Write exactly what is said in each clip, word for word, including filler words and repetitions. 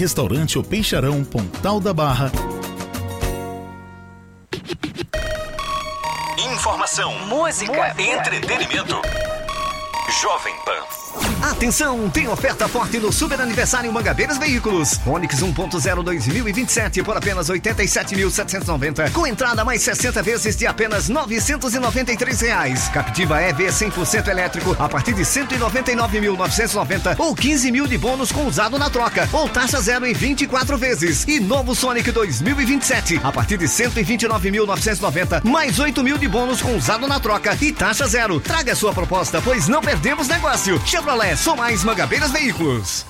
Restaurante O Peixarão, Pontal da Barra. Informação, música, entretenimento. Jovem Pan. Atenção, tem oferta forte no Super Aniversário Mangabeiras Veículos. Onix um ponto zero dois mil e vinte e sete por apenas oitenta e sete mil setecentos e noventa, com entrada mais sessenta vezes de apenas novecentos e noventa e três reais. Captiva E V cem por cento elétrico a partir de cento e noventa e nove mil novecentos e noventa ou quinze mil de bônus com usado na troca, ou taxa zero em vinte e quatro vezes. E novo Sonic dois mil e vinte e sete a partir de cento e vinte e nove mil novecentos e noventa, mais oito mil de bônus com usado na troca e taxa zero. Traga a sua proposta, pois não perdemos negócio. Chevrolet, só mais Mangabeiras Veículos.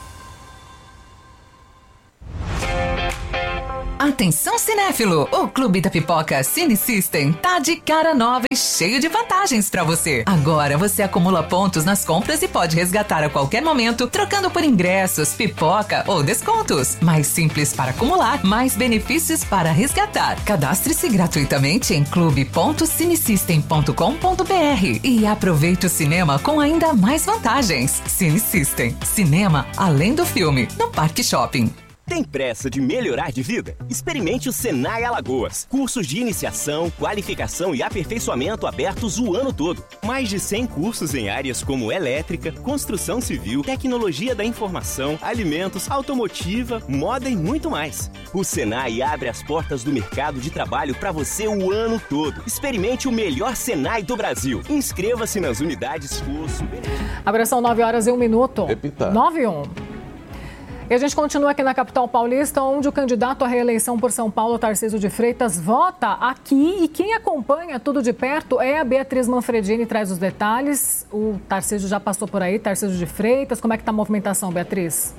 Atenção cinéfilo, o Clube da Pipoca Cine System tá de cara nova e cheio de vantagens pra você. Agora você acumula pontos nas compras e pode resgatar a qualquer momento, trocando por ingressos, pipoca ou descontos. Mais simples para acumular, mais benefícios para resgatar. Cadastre-se gratuitamente em clube ponto cinesystem ponto com ponto b r e aproveite o cinema com ainda mais vantagens. Cine System, cinema além do filme, no Parque Shopping. Tem pressa de melhorar de vida? Experimente o Senai Alagoas. Cursos de iniciação, qualificação e aperfeiçoamento abertos o ano todo. Mais de cem cursos em áreas como elétrica, construção civil, tecnologia da informação, alimentos, automotiva, moda e muito mais. O Senai abre as portas do mercado de trabalho para você o ano todo. Experimente o melhor Senai do Brasil. Inscreva-se nas unidades curso. Agora são nove horas e um minuto. Repita. nove e um. E a gente continua aqui na capital paulista, onde o candidato à reeleição por São Paulo, Tarcísio de Freitas, vota aqui. E quem acompanha tudo de perto é a Beatriz Manfredini, traz os detalhes. O Tarcísio já passou por aí, Tarcísio de Freitas. Como é que está a movimentação, Beatriz?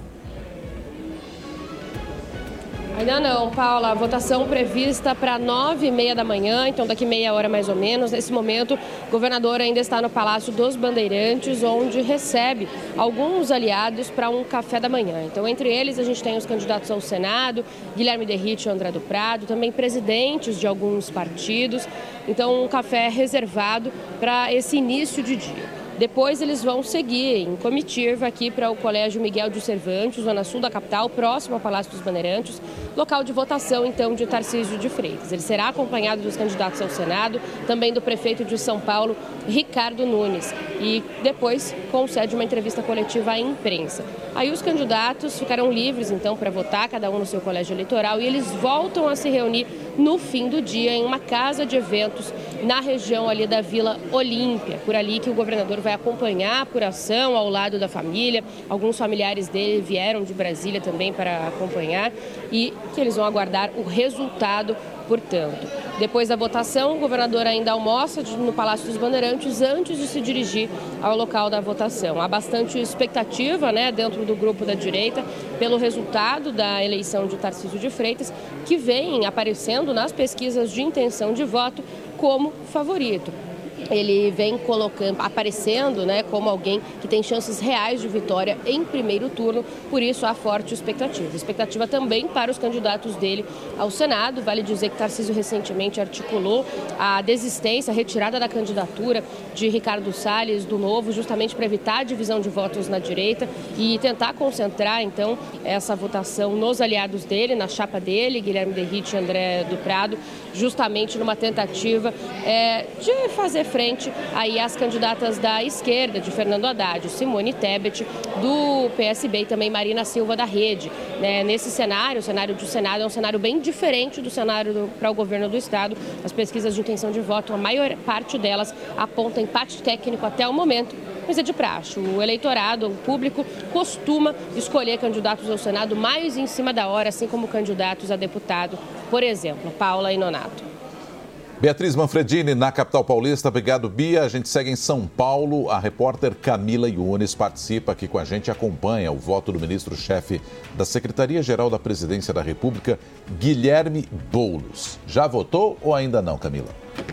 Ainda não, Paula. A votação prevista para nove e meia da manhã, então daqui meia hora mais ou menos. Nesse momento, o governador ainda está no Palácio dos Bandeirantes, onde recebe alguns aliados para um café da manhã. Então, entre eles, a gente tem os candidatos ao Senado, Guilherme Derrite e André do Prado, também presidentes de alguns partidos. Então, um café reservado para esse início de dia. Depois eles vão seguir em comitiva aqui para o Colégio Miguel de Cervantes, zona sul da capital, próximo ao Palácio dos Bandeirantes, local de votação, então, de Tarcísio de Freitas. Ele será acompanhado dos candidatos ao Senado, também do prefeito de São Paulo, Ricardo Nunes, e depois concede uma entrevista coletiva à imprensa. Aí os candidatos ficarão livres, então, para votar, cada um no seu colégio eleitoral, e eles voltam a se reunir no fim do dia em uma casa de eventos na região ali da Vila Olímpia, por ali que o governador vai acompanhar a apuração ao lado da família. Alguns familiares dele vieram de Brasília também para acompanhar e que eles vão aguardar o resultado, portanto. Depois da votação, o governador ainda almoça no Palácio dos Bandeirantes antes de se dirigir ao local da votação. Há bastante expectativa, né, dentro do grupo da direita pelo resultado da eleição de Tarcísio de Freitas, que vem aparecendo nas pesquisas de intenção de voto como favorito. Ele vem colocando, aparecendo, né, como alguém que tem chances reais de vitória em primeiro turno, por isso há forte expectativa. Expectativa também para os candidatos dele ao Senado. Vale dizer que Tarcísio recentemente articulou a desistência, a retirada da candidatura de Ricardo Salles, do Novo, justamente para evitar a divisão de votos na direita e tentar concentrar, então, essa votação nos aliados dele, na chapa dele, Guilherme Derrite e André do Prado, justamente numa tentativa é, de fazer frente aí às candidatas da esquerda, de Fernando Haddad, Simone Tebet, do P S B e também Marina Silva da Rede. Né? Nesse cenário, o cenário do Senado é um cenário bem diferente do cenário para o governo do Estado. As pesquisas de intenção de voto, a maior parte delas aponta empate técnico até o momento, mas é de praxe. O eleitorado, o público, costuma escolher candidatos ao Senado mais em cima da hora, assim como candidatos a deputado, por exemplo, Paula e Nonato. Beatriz Manfredini, na capital paulista. Obrigado, Bia. A gente segue em São Paulo. A repórter Camila Yunes participa aqui com a gente e acompanha o voto do ministro-chefe da Secretaria-Geral da Presidência da República, Guilherme Boulos. Já votou ou ainda não, Camila?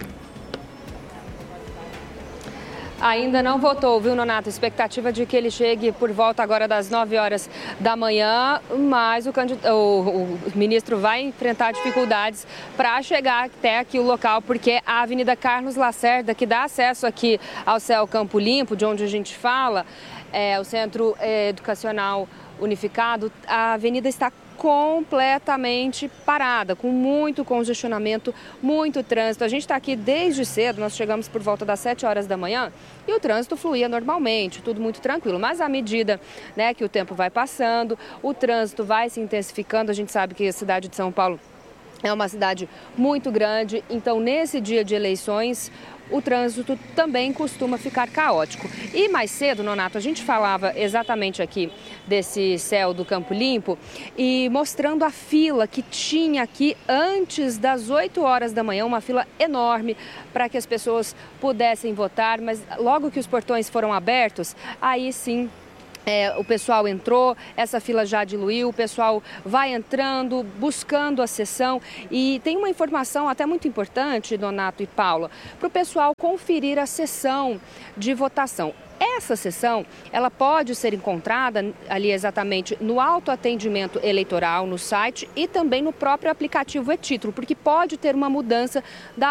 Ainda não votou, viu, Nonato? Expectativa de que ele chegue por volta agora das nove horas da manhã, mas o, candidato, o, o ministro vai enfrentar dificuldades para chegar até aqui o local, porque a Avenida Carlos Lacerda, que dá acesso aqui ao C E L Campo Limpo, de onde a gente fala, é, o Centro Educacional Unificado, a avenida está completamente parada, com muito congestionamento, muito trânsito. A gente está aqui desde cedo, nós chegamos por volta das sete horas da manhã e o trânsito fluía normalmente, tudo muito tranquilo. Mas à medida, né, que o tempo vai passando, o trânsito vai se intensificando. A gente sabe que a cidade de São Paulo é uma cidade muito grande, então nesse dia de eleições o trânsito também costuma ficar caótico. E mais cedo, Nonato, a gente falava exatamente aqui desse céu do Campo Limpo e mostrando a fila que tinha aqui antes das oito horas da manhã, uma fila enorme para que as pessoas pudessem votar, mas logo que os portões foram abertos, aí sim É, o pessoal entrou, essa fila já diluiu, o pessoal vai entrando, buscando a sessão. E tem uma informação até muito importante, Donato e Paula, para o pessoal conferir a sessão de votação. Essa sessão, ela pode ser encontrada ali exatamente no autoatendimento eleitoral, no site e também no próprio aplicativo e-Título, porque pode ter uma mudança da